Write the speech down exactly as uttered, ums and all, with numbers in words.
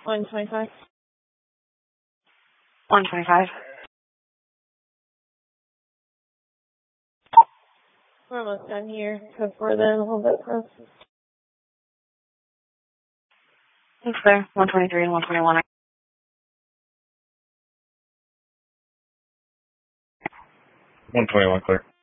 one twenty-five. one twenty-five. We're almost done here. Code four then, a little bit close. Thanks, there. one twenty-three and one twenty-one. one twenty-one, clear.